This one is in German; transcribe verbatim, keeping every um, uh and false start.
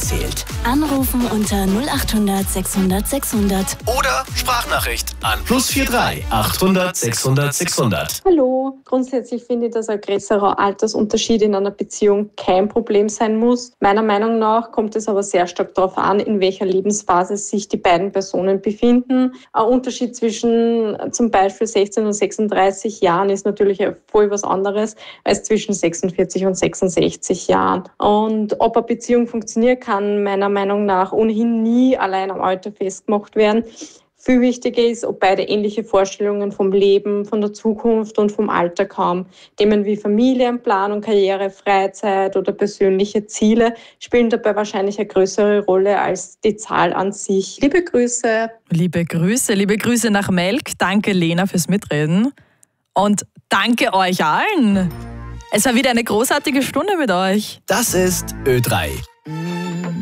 zählt. Anrufen unter null acht hundert sechshundert sechshundert. Oder Sprachnachricht an plus vier drei achthundert sechshundert sechshundert. Hallo. Grundsätzlich finde ich, dass ein größerer Altersunterschied in einer Beziehung kein Problem sein muss. Meiner Meinung nach kommt es aber sehr stark darauf an, in welcher Lebensphase sich die beiden Personen befinden. Ein Unterschied zwischen zum Beispiel sechzehn und sechsunddreißig Jahren ist natürlich voll was anderes als zwischen sechsundvierzig und sechsundsechzig Jahren. Und ob eine Beziehung funktioniert, kann meiner Meinung nach ohnehin nie allein am Alter festgemacht werden. Viel wichtiger ist, ob beide ähnliche Vorstellungen vom Leben, von der Zukunft und vom Alltag haben. Themen wie Familienplanung, Karriere, Freizeit oder persönliche Ziele spielen dabei wahrscheinlich eine größere Rolle als die Zahl an sich. Liebe Grüße. Liebe Grüße, liebe Grüße nach Melk. Danke, Lena, fürs Mitreden. Und danke euch allen. Es war wieder eine großartige Stunde mit euch. Das ist Ö drei.